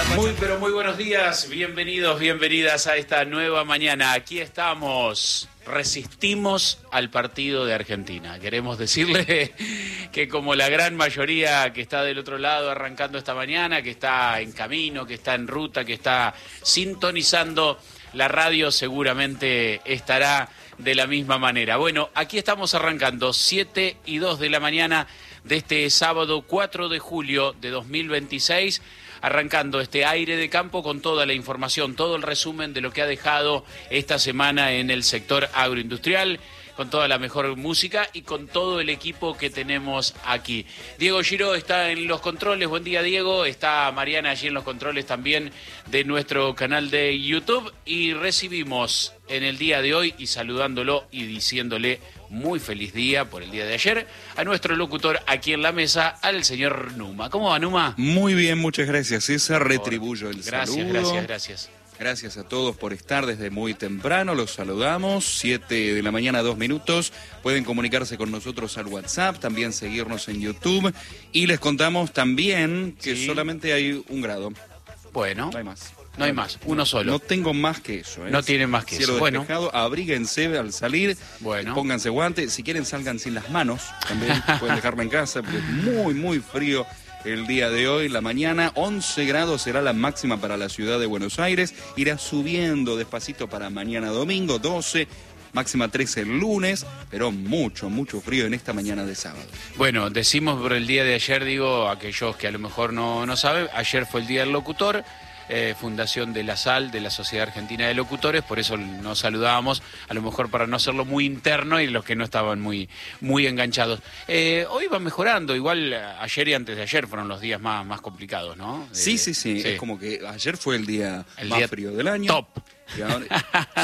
Muy, pero muy buenos días, bienvenidos, bienvenidas a esta nueva mañana. Aquí estamos, resistimos al partido de Argentina. Queremos decirle que como la gran mayoría que está del otro lado arrancando esta mañana, que está en camino, que está en ruta, que está sintonizando la radio, seguramente estará de la misma manera. Bueno, aquí estamos arrancando 7:02 de la mañana de este sábado 4 de julio de 2026, arrancando este aire de campo con toda la información, todo el resumen de lo que ha dejado esta semana en el sector agroindustrial, con toda la mejor música y con todo el equipo que tenemos aquí. Diego Giro está en los controles, buen día Diego, está Mariana allí en los controles también de nuestro canal de YouTube y recibimos en el día de hoy y saludándolo y diciéndole muy feliz día por el día de ayer a nuestro locutor aquí en la mesa, al señor Numa. ¿Cómo va, Numa? Muy bien, muchas gracias, César. Retribuyo el saludo. Gracias. Gracias a todos por estar desde muy temprano, los saludamos, 7 de la mañana, 2 minutos, pueden comunicarse con nosotros al WhatsApp, también seguirnos en YouTube y les contamos también que solamente hay 1 grado. Bueno. No hay más. No hay más, uno solo. No tengo más que eso. No tienen más que Cielo eso. Despejado, bueno. Abríguense al salir, pónganse guantes, si quieren salgan sin las manos, también pueden dejarla en casa, porque es muy, muy frío. El día de hoy, la mañana, 11 grados será la máxima para la ciudad de Buenos Aires. Irá subiendo despacito para mañana domingo, 12, máxima 13 el lunes, pero mucho, mucho frío en esta mañana de sábado. Bueno, decimos por el día de ayer, digo, aquellos que a lo mejor no saben, ayer fue el Día del Locutor. Fundación de la SAL, de la Sociedad Argentina de Locutores, por eso nos saludábamos, a lo mejor para no hacerlo muy interno y los que no estaban muy enganchados. Hoy va mejorando, igual ayer y antes de ayer fueron los días más complicados, ¿no? Sí, es como que ayer fue el día más frío del año. Top. Y ahora,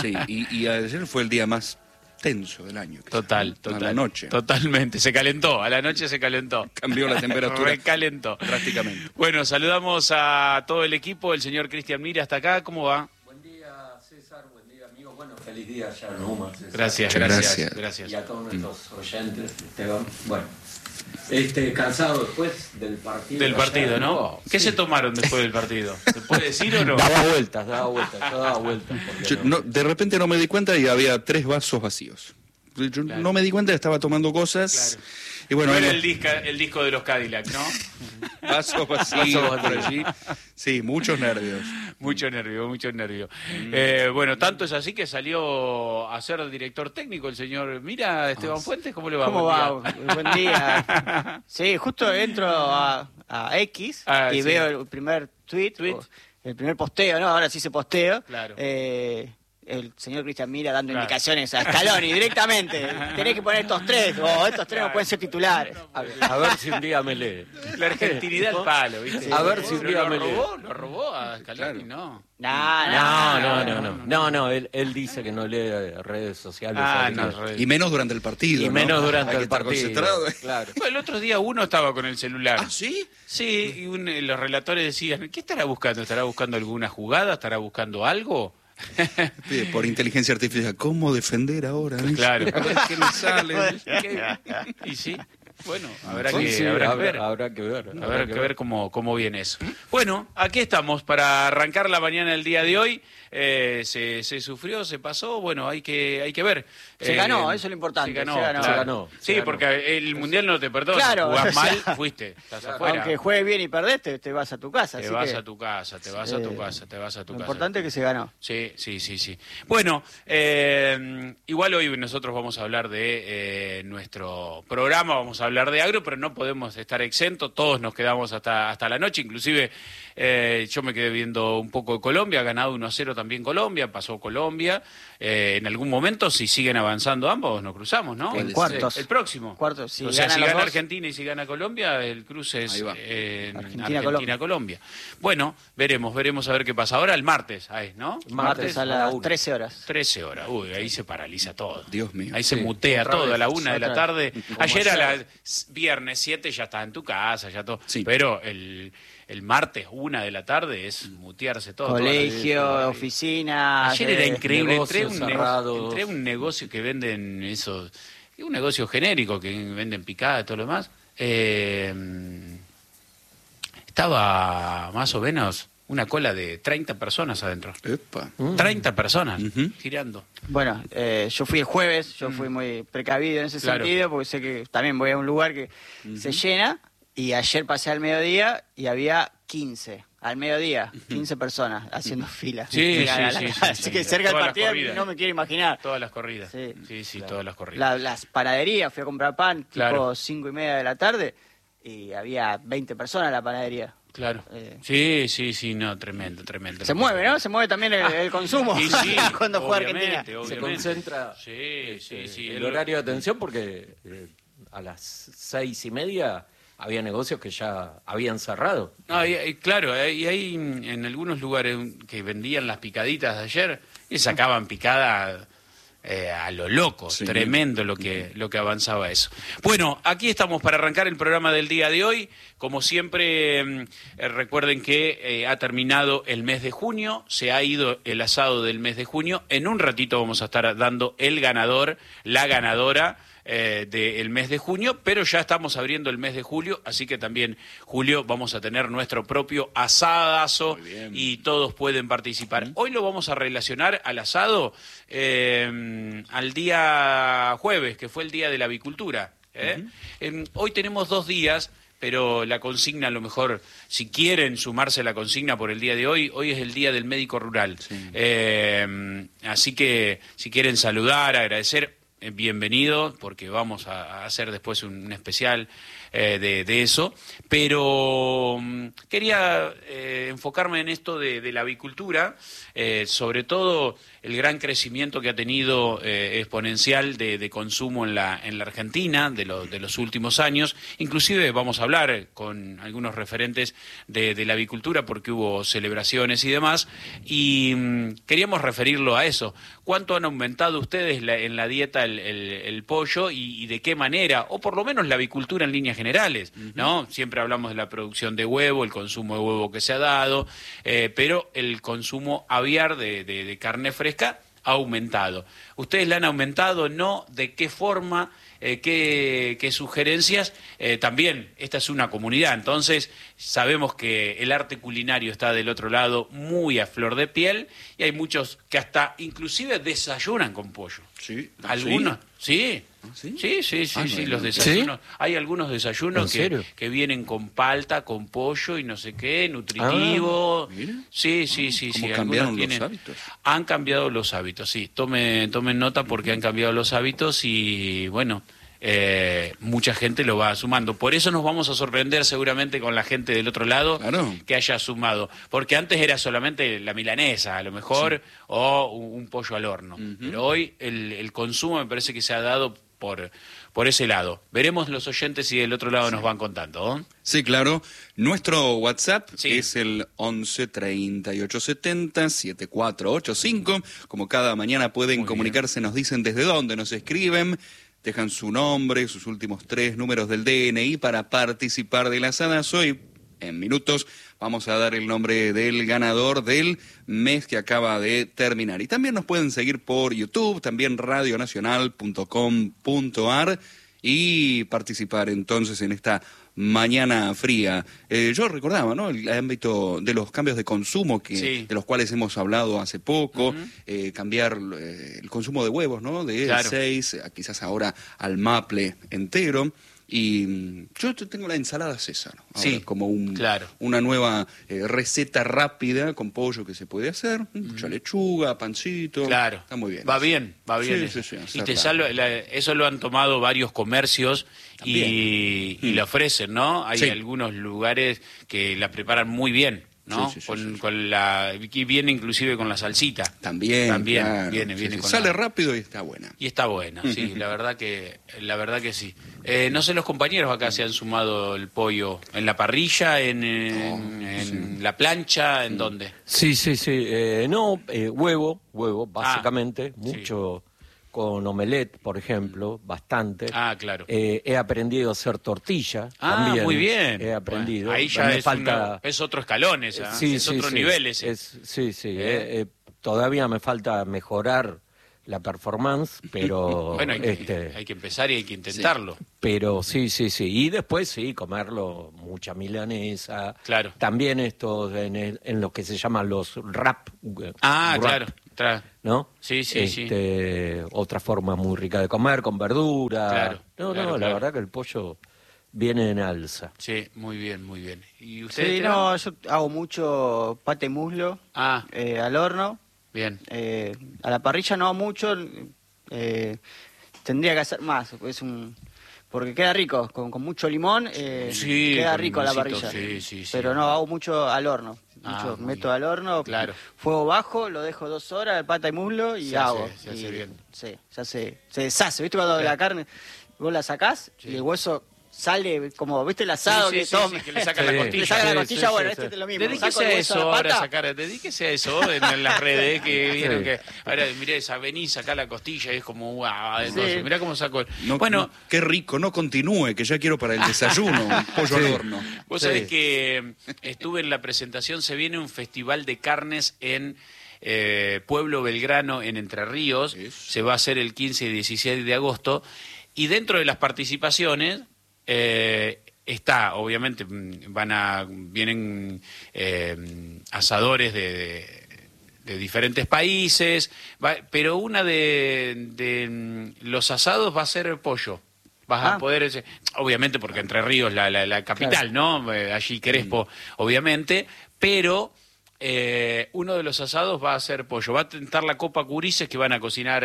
y ayer fue el día más tenso del año. Total. A la noche. Totalmente, se calentó, a la noche se calentó. Cambió la temperatura. Recalentó. Prácticamente. Bueno, saludamos a todo el equipo, el señor Cristian Mira hasta acá, ¿cómo va? Buen día, César, buen día, amigo. Bueno, feliz día ya, Numa, César. Gracias. Y a todos nuestros oyentes, Esteban. Bueno, cansado después del partido. Del partido, ayer, ¿no? ¿Qué se tomaron después del partido? ¿Se puede decir o no? Daba vueltas. Yo daba vueltas. De repente no me di cuenta y había 3 vasos vacíos. Yo no me di cuenta, estaba tomando cosas. Claro. Y bueno, no era el disco de los Cadillac, ¿no? Vasos vacíos por allí. Sí, muchos nervios. Mucho nervio. Bueno, tanto es así que salió a ser director técnico el señor. Mira, Esteban Fuentes, ¿cómo le va? ¿Cómo va? Buen día. Sí, justo entro a X y veo el primer tweet. El primer posteo, ¿no? Ahora sí se posteo. Claro. El señor Cristian Mira dando indicaciones a Scaloni directamente. Tenés que poner estos 3, o estos 3 no pueden ser titulares. A ver si un día me lee. La argentinidad al palo, ¿viste? A ver si un día me lee. ¿Lo robó a Scaloni? No. No, él dice que no lee redes sociales. Y menos durante el partido. Y menos durante el partido. Concentrado. Claro. Bueno, el otro día uno estaba con el celular. ¿Ah, sí? Sí, y los relatores decían, ¿qué estará buscando? ¿Estará buscando alguna jugada? ¿Estará buscando algo? Por inteligencia artificial, ¿cómo defender ahora? Claro. A ver qué me sale. Y sí, bueno, habrá que ver cómo viene eso. Bueno, aquí estamos para arrancar la mañana del día de hoy. Se sufrió, se pasó, bueno, hay que ver. Se ganó, eso es lo importante. Se ganó. Sí, porque el Mundial no te perdona. Claro, jugás mal, fuiste, estás afuera. Aunque juegues bien y perdés, te vas a tu casa. Te vas a tu casa. Lo importante es que se ganó. Sí. Bueno, igual hoy nosotros vamos a hablar de nuestro programa, vamos a hablar de agro, pero no podemos estar exentos, todos nos quedamos hasta la noche, inclusive yo me quedé viendo un poco de Colombia, ha ganado 1-0 también Colombia, pasó Colombia, en algún momento si siguen avanzando ambos nos cruzamos, ¿no? En cuartos. El próximo. Cuartos, sí, o sea, si gana gana Argentina y si gana Colombia, el cruce es Argentina-Colombia. Bueno, veremos a ver qué pasa. Ahora el martes, ¿no? Martes a las 13 horas. 13 horas, uy, ahí se paraliza todo. Dios mío. Ahí se mutea todo a la 1 de la tarde. Ayer a las viernes 7 ya estás en tu casa, ya todo. Sí. Pero el martes 1 de la tarde es mutearse todo. Colegio, oficina. Ayer era increíble. Entré a un negocio que venden esos, un negocio genérico que venden picada y todo lo demás. Estaba más o menos una cola de 30 personas adentro. Epa. 30 personas girando. Bueno, yo fui el jueves, yo fui muy precavido en ese sentido, porque sé que también voy a un lugar que se llena, y ayer pasé al mediodía y había 15. Al mediodía, 15 personas haciendo fila. Sí, Así que cerca del partido no me quiero imaginar. Todas las corridas. Sí, claro. Todas las corridas. Las panaderías, fui a comprar pan, tipo 5:30 de la tarde, y había 20 personas en la panadería. Claro. Sí, no, tremendo. Se mueve, ¿no? Se mueve también el consumo sí, cuando juega Argentina. Obviamente. Se concentra el horario de atención, porque a las 6:30 había negocios que ya habían cerrado. No, claro, y hay en algunos lugares que vendían las picaditas de ayer y sacaban picada a lo loco. Tremendo lo que avanzaba eso. Bueno, aquí estamos para arrancar el programa del día de hoy. Como siempre, recuerden que ha terminado el mes de junio, se ha ido el asado del mes de junio. En un ratito vamos a estar dando el ganador, la ganadora del mes de junio, pero ya estamos abriendo el mes de julio, así que también julio vamos a tener nuestro propio asadazo y todos pueden participar. Hoy lo vamos a relacionar al asado al día jueves, que fue el día de la avicultura. Hoy tenemos 2 días, pero la consigna, a lo mejor, si quieren sumarse a la consigna por el día de hoy es el día del médico rural. Así que si quieren saludar, agradecer, bienvenido, porque vamos a hacer después un especial de eso, pero quería enfocarme en esto de la avicultura, sobre todo el gran crecimiento que ha tenido exponencial de consumo en la Argentina de los últimos años. Inclusive vamos a hablar con algunos referentes de la avicultura, porque hubo celebraciones y demás, y queríamos referirlo a eso. ¿Cuánto han aumentado ustedes en la dieta el pollo y de qué manera? O por lo menos la avicultura en líneas generales, ¿no? Siempre hablamos de la producción de huevo, el consumo de huevo que se ha dado, pero el consumo aviar de carne fresca ha aumentado. ¿Ustedes la han aumentado? ¿No? ¿De qué forma? ¿Qué sugerencias? También, esta es una comunidad, entonces sabemos que el arte culinario está del otro lado muy a flor de piel, y hay muchos que hasta inclusive desayunan con pollo. Sí. ¿Algunos? Sí. ¿Sí? Sí, los desayunos. ¿Sí? Hay algunos desayunos que vienen con palta, con pollo y no sé qué, nutritivo. Sí. ¿Cómo cambiaron los hábitos? Han cambiado los hábitos, sí. Tomen nota, porque han cambiado los hábitos y, bueno, mucha gente lo va sumando. Por eso nos vamos a sorprender seguramente con la gente del otro lado que haya sumado. Porque antes era solamente la milanesa, a lo mejor, o un pollo al horno. Pero hoy el consumo me parece que se ha dado por ese lado. Veremos los oyentes si del otro lado nos van contando, ¿no? Sí, claro. Nuestro WhatsApp es el 11 38 70 7485. Como cada mañana pueden comunicarse, nos dicen desde dónde nos escriben, dejan su nombre, sus últimos 3 números del DNI para participar del asadazo, y en minutos vamos a dar el nombre del ganador del mes que acaba de terminar. Y también nos pueden seguir por YouTube, también radionacional.com.ar, y participar entonces en esta mañana fría. Yo recordaba, ¿no?, el ámbito de los cambios de consumo de los cuales hemos hablado hace poco, cambiar el consumo de huevos, ¿no?, de 6 quizás ahora al maple entero. Y yo tengo la ensalada César, ahora, como una nueva receta rápida con pollo que se puede hacer, mucha lechuga, pancito, está muy bien. Va bien. Sí, y te eso lo han tomado varios comercios y lo ofrecen, ¿no? Hay algunos lugares que la preparan muy bien, ¿no? Con la, y viene inclusive con la salsita. También viene con sale rápido y está buena. Sí, la verdad que sí. No sé los compañeros acá se han sumado el pollo en la parrilla, en la plancha, ¿en dónde? Sí. Huevo, básicamente, mucho. Con omelette, por ejemplo, bastante. Claro. He aprendido a hacer tortilla también. Muy bien. He aprendido. Ahí ya es otro escalón es otro nivel ese. Todavía me falta mejorar la performance, pero... Bueno, hay que empezar y hay que intentarlo. Sí. Pero sí. Y después sí, comerlo, mucha milanesa. Claro. También esto en lo que se llaman los wrap. Claro. ¿No? Sí. Otra forma muy rica de comer, con verdura. Claro. La verdad que el pollo viene en alza. Sí, muy bien. ¿Y usted? Sí, yo hago mucho pate muslo al horno. Bien. A la parrilla no mucho, tendría que hacer más, porque queda rico, con mucho limón, queda rico a la parrilla. Sí. Pero no, hago mucho al horno. Meto al horno, fuego bajo, lo dejo 2 horas, el pata y muslo y hago. Se hace bien. Sí, se deshace. ¿Viste cuando la carne vos la sacás y el hueso sale como, ¿viste el asado que le sacan la costilla? Le sacan la costilla, bueno, este es lo mismo. Dedíquese a eso en las redes, que vieron que ahora mirá esa, vení, sacá la costilla y es como wow, entonces, mirá cómo sacó. Qué rico, no continúe, que ya quiero para el desayuno, pollo al horno. Vos sabés que estuve en la presentación, se viene un festival de carnes en Pueblo Belgrano, en Entre Ríos, se va a hacer el 15 y 16 de agosto, y dentro de las participaciones está, obviamente, vienen asadores de diferentes países, pero una de los asados va a ser pollo. Vas a poder, obviamente, porque Entre Ríos la capital, claro, ¿no? Allí Crespo, obviamente, pero uno de los asados va a ser pollo. Va a tentar la Copa Curices, que van a cocinar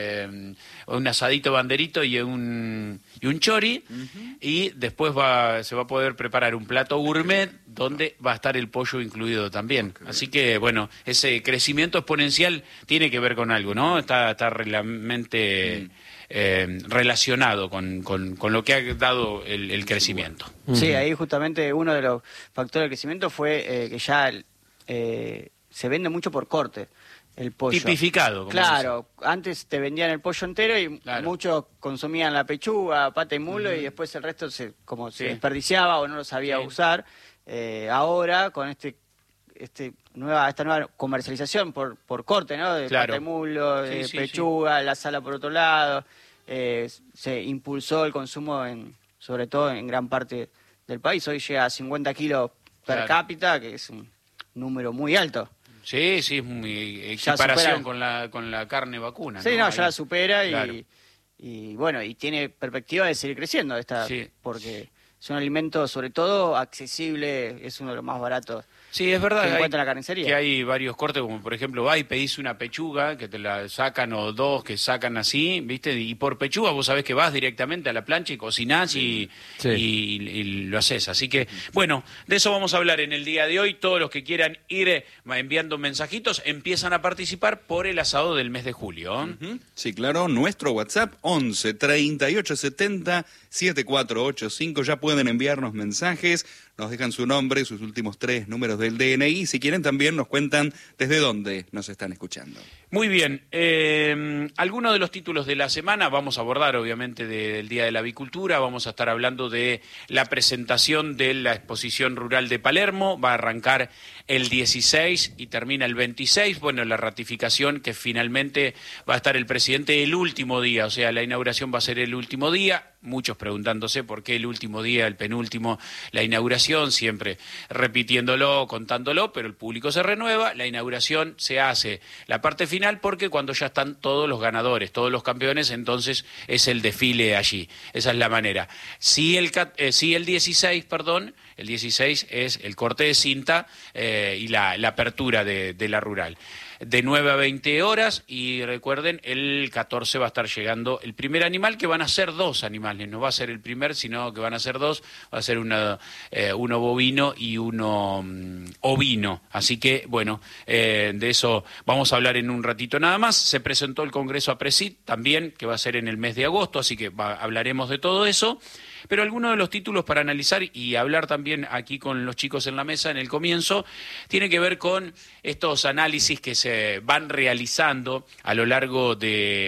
un asadito banderito y un chori, y después se va a poder preparar un plato gourmet donde va a estar el pollo incluido también. Así que, bueno, ese crecimiento exponencial tiene que ver con algo, ¿no? Está realmente relacionado con lo que ha dado el crecimiento. Sí, ahí justamente uno de los factores del crecimiento fue que ya se vende mucho por corte el pollo. Tipificado. Como claro, antes te vendían el pollo entero y muchos consumían la pechuga, pata y muslo, y después el resto se desperdiciaba o no lo sabía usar. Ahora, con esta nueva comercialización por corte, ¿no? De pata y muslo, de pechuga, la sala por otro lado, se impulsó el consumo sobre todo en gran parte del país. Hoy llega a 50 kilos per cápita, que es un número muy alto. Sí, es muy equiparación con la carne vacuna. Sí, ya la supera y bueno, y tiene perspectiva de seguir creciendo porque es un alimento sobre todo accesible, es uno de los más baratos. Sí, es verdad. Que encuentra en la carnicería. Que hay varios cortes, como por ejemplo, vas y pedís una pechuga, que te la sacan, o 2 que sacan así, ¿viste? Y por pechuga vos sabés que vas directamente a la plancha y cocinás y lo haces. Así que, bueno, de eso vamos a hablar en el día de hoy. Todos los que quieran ir enviando mensajitos empiezan a participar por el asado del mes de julio. Sí, claro, nuestro WhatsApp 11 38 70 7485. Ya pueden enviarnos mensajes, nos dejan su nombre, sus últimos 3 números del DNI. Si quieren también nos cuentan desde dónde nos están escuchando. Muy bien. Algunos de los títulos de la semana vamos a abordar, obviamente, del Día de la Avicultura. Vamos a estar hablando de la presentación de la exposición rural de Palermo. Va a arrancar el 16 y termina el 26. Bueno, la ratificación que finalmente va a estar el presidente el último día. O sea, la inauguración va a ser el último día. Muchos preguntándose por qué el último día, el penúltimo, la inauguración, siempre repitiéndolo, contándolo, pero el público se renueva, la inauguración se hace la parte final porque cuando ya están todos los ganadores, todos los campeones, entonces es el desfile allí. Esa es la manera. Si el 16, el 16 es el corte de cinta y la apertura de la rural. De 9 a 20 horas, y recuerden, el 14 va a estar llegando el primer animal, que van a ser 2 animales, no va a ser el primer, sino que van a ser 2, va a ser uno bovino y uno ovino, así que bueno, de eso vamos a hablar en un ratito nada más. Se presentó el Congreso APRESID también, que va a ser en el mes de agosto, así que hablaremos de todo eso. Pero algunos de los títulos para analizar y hablar también aquí con los chicos en la mesa en el comienzo, tiene que ver con estos análisis que se van realizando a lo largo de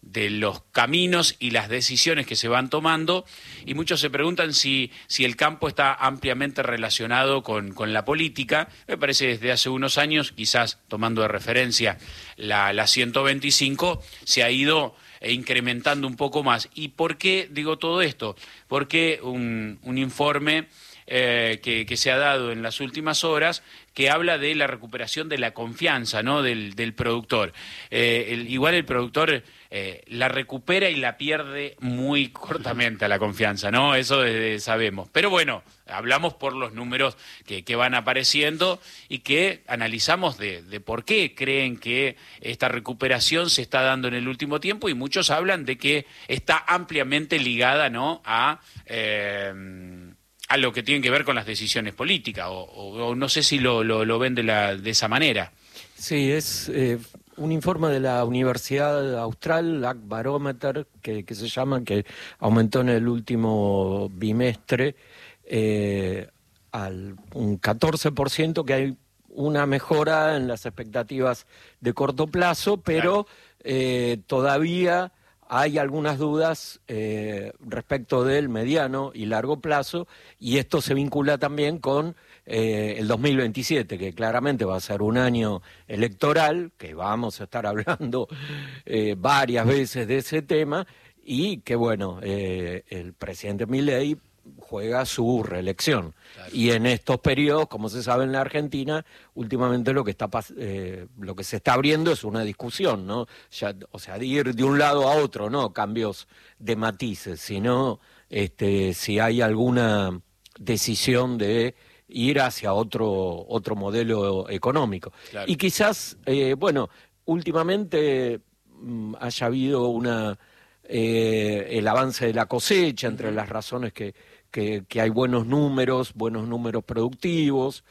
los caminos y las decisiones que se van tomando, y muchos se preguntan si el campo está ampliamente relacionado con la política. Me parece desde hace unos años, quizás tomando de referencia la 125, se ha ido incrementando un poco más. ¿Y por qué digo todo esto? Porque un informe que se ha dado en las últimas horas, que habla de la recuperación de la confianza, ¿no?, del productor. Igual el productor la recupera y la pierde muy cortamente a la confianza, ¿no? Eso sabemos. Pero bueno, hablamos por los números que van apareciendo y que analizamos de por qué creen que esta recuperación se está dando en el último tiempo, y muchos hablan de que está ampliamente ligada, ¿no?, a lo que tiene que ver con las decisiones políticas, o no sé si lo ven de esa manera. Sí, es un informe de la Universidad Austral, Ag Barometer, que se llama, que aumentó en el último bimestre al un 14%, que hay una mejora en las expectativas de corto plazo, pero todavía hay algunas dudas respecto del mediano y largo plazo, y esto se vincula también con el 2027, que claramente va a ser un año electoral, que vamos a estar hablando varias veces de ese tema, y que bueno, el presidente Milei juega su reelección. Claro. Y en estos periodos, como se sabe en la Argentina, últimamente lo que se está abriendo es una discusión, ¿no? O sea, de ir de un lado a otro, no cambios de matices, sino si hay alguna decisión de ir hacia otro modelo económico. Claro. Y quizás, últimamente haya habido el avance de la cosecha, entre las razones que hay buenos números productivos,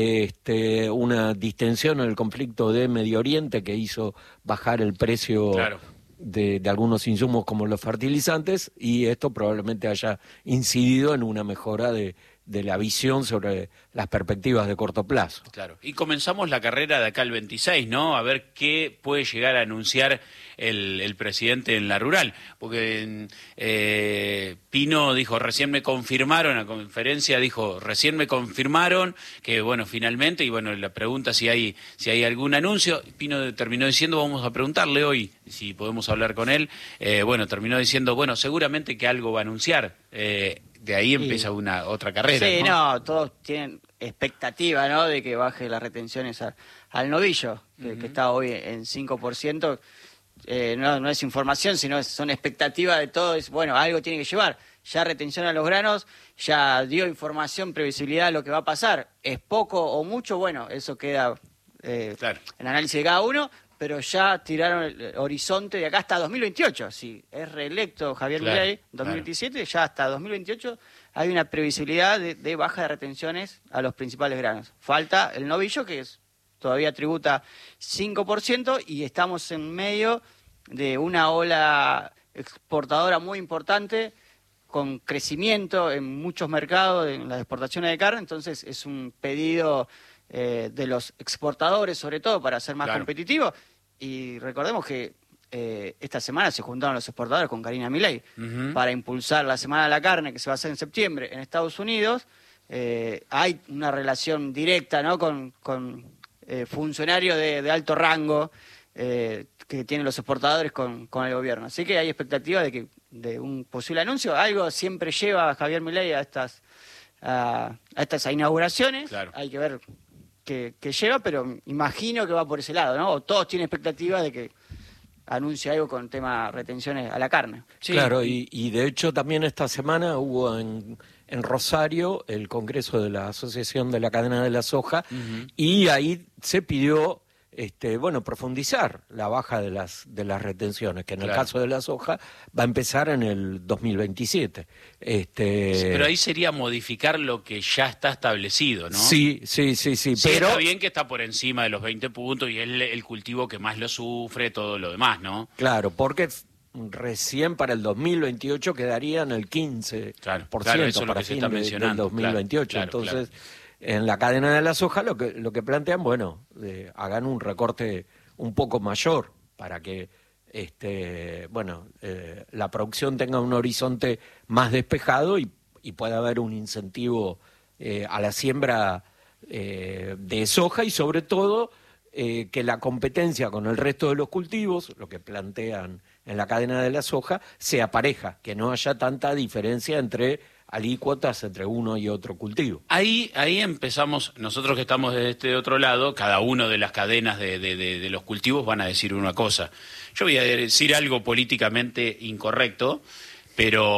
una distensión en el conflicto de Medio Oriente que hizo bajar el precio de algunos insumos como los fertilizantes, y esto probablemente haya incidido en una mejora de la visión sobre las perspectivas de corto plazo. Claro. Y comenzamos la carrera de acá al 26, ¿no? A ver qué puede llegar a anunciar el presidente en la rural. Porque Pino dijo, recién me confirmaron, en la conferencia dijo, recién me confirmaron que, bueno, finalmente, y bueno, la pregunta si hay algún anuncio. Pino terminó diciendo, vamos a preguntarle hoy si podemos hablar con él. Terminó diciendo, bueno, seguramente que algo va a anunciar. De ahí empieza otra carrera. Sí, ¿no? Todos tienen expectativa, ¿no?, de que baje las retenciones al novillo, que está hoy en 5%. No es información, sino son expectativas de todos. Bueno, algo tiene que llevar. Ya retención a los granos, ya dio información, previsibilidad de lo que va a pasar. ¿Es poco o mucho? Bueno, eso queda en análisis de cada uno, pero ya tiraron el horizonte de acá hasta 2028. Si es reelecto Javier Milei, 2027, ya hasta 2028 hay una previsibilidad de baja de retenciones a los principales granos. Falta el novillo, que todavía tributa 5%, y estamos en medio de una ola exportadora muy importante, con crecimiento en muchos mercados, en las exportaciones de carne. Entonces es un pedido de los exportadores, sobre todo, para ser más competitivos. Y recordemos que esta semana se juntaron los exportadores con Karina Milei para impulsar la Semana de la Carne, que se va a hacer en septiembre en Estados Unidos. Hay una relación directa, ¿no?, con funcionarios de alto rango que tienen los exportadores con el gobierno. Así que hay expectativa de un posible anuncio. Algo siempre lleva a Javier Milei a estas inauguraciones. Claro. Hay que ver qué lleva, pero imagino que va por ese lado, ¿no? O todos tienen expectativa de que anuncie algo con tema retenciones a la carne. Sí. Claro, y de hecho también esta semana hubo en Rosario el Congreso de la Asociación de la Cadena de la Soja, y ahí se pidió profundizar la baja de las retenciones, que en el caso de la soja va a empezar en el 2027. Sí, pero ahí sería modificar lo que ya está establecido, ¿no? Sí. Sí, pero está bien que está por encima de los 20 puntos y es el cultivo que más lo sufre, todo lo demás, ¿no? Claro, porque recién para el 2028 quedarían el 15% eso para fin del 2028. Entonces, en la cadena de la soja lo que plantean, hagan un recorte un poco mayor para que la producción tenga un horizonte más despejado y pueda haber un incentivo a la siembra de soja y sobre todo que la competencia con el resto de los cultivos, lo que plantean en la cadena de la soja, sea pareja, que no haya tanta diferencia entre alícuotas entre uno y otro cultivo. Ahí empezamos, nosotros que estamos desde este otro lado, cada uno de las cadenas de los cultivos van a decir una cosa. Yo voy a decir algo políticamente incorrecto, pero